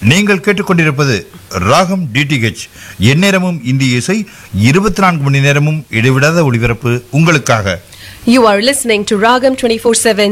நீங்கள் கேட்டுக்கொண்டிருப்பது ராகம் டிடிஹெச். எந்நேரமும் இந்திய இசை, 24 மணி நேரமும் இடைவிடாத ஒளிபரப்பு உங்களுக்காக. You are listening to Ragam 24/7